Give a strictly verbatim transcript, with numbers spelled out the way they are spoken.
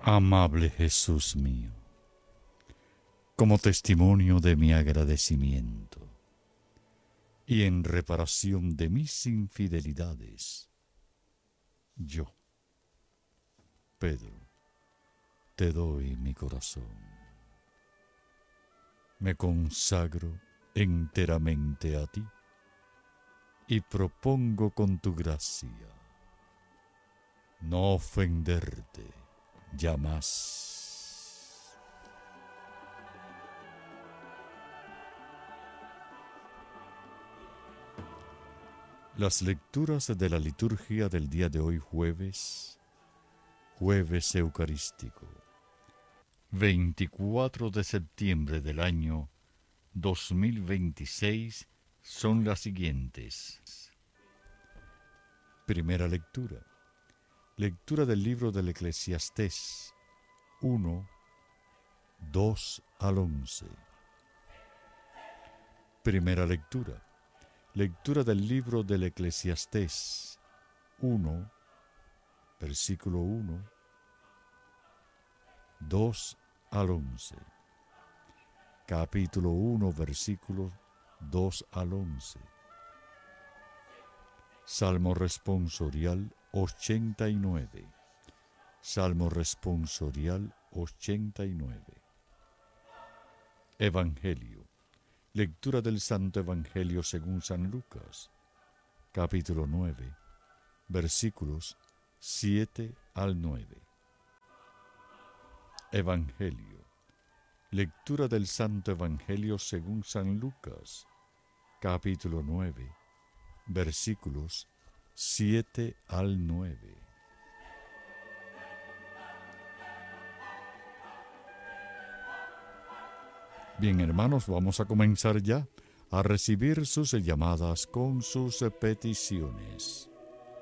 Amable Jesús mío, como testimonio de mi agradecimiento y en reparación de mis infidelidades, yo, Pedro, te doy mi corazón. Me consagro enteramente a ti y propongo con tu gracia no ofenderte ya más. Las lecturas de la liturgia del día de hoy jueves, jueves eucarístico, veinticuatro de septiembre del año dos mil veintiséis, son las siguientes. Primera lectura. Lectura del libro del Eclesiastés uno, dos al once. Primera lectura. Lectura del libro del Eclesiastés uno, versículo uno, dos al once. Capítulo uno, versículos dos al once. Salmo responsorial ochenta y nueve. Salmo responsorial ochenta y nueve. Evangelio. Lectura del Santo Evangelio según San Lucas, capítulo nueve, versículos siete al nueve. Evangelio. Lectura del Santo Evangelio según San Lucas, capítulo nueve, versículos siete al nueve. Bien, hermanos, vamos a comenzar ya a recibir sus llamadas con sus peticiones.